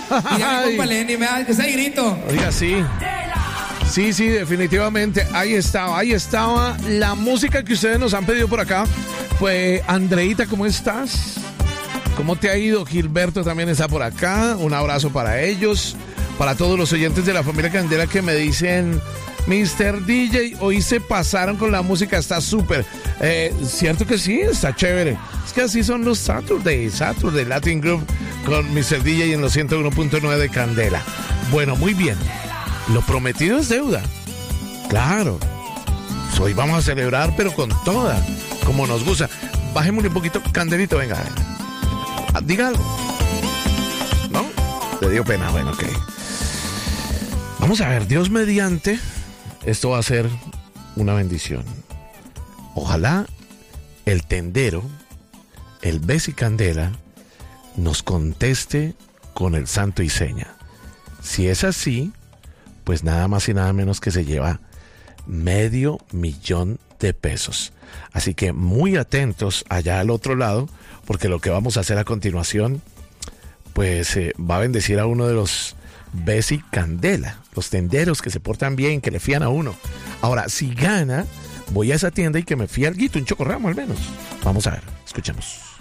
Dígame, compa Lenny, me da ese grito. Oiga, sí. Sí, definitivamente. Ahí estaba la música que ustedes nos han pedido por acá. Pues, Andreita, ¿cómo estás? ¿Cómo te ha ido? Gilberto también está por acá. Un abrazo para ellos. Para todos los oyentes de la familia Candela que me dicen: Mr. DJ, hoy se pasaron con la música, está súper. Cierto que sí, está chévere. Es que así son los Saturday Latin Group con Mr. DJ en los 101.9 de Candela. Bueno, muy bien. Lo prometido es deuda. Claro. Hoy vamos a celebrar, pero con toda, como nos gusta. Bajémosle un poquito, Candelito, venga. Diga algo. ¿No? Te dio pena, bueno, ok. Vamos a ver, Dios mediante, esto va a ser una bendición. Ojalá el tendero, el Besi Candela, nos conteste con el santo y seña. Si es así, pues nada más y nada menos que se lleva $500,000 de pesos. Así que muy atentos allá al otro lado, porque lo que vamos a hacer a continuación, pues va a bendecir a uno de los Besi Candela, los tenderos que se portan bien, que le fían a uno. Ahora, si gana, voy a esa tienda y que me fíe alguito, un chocorramo al menos. Vamos a ver, escuchemos.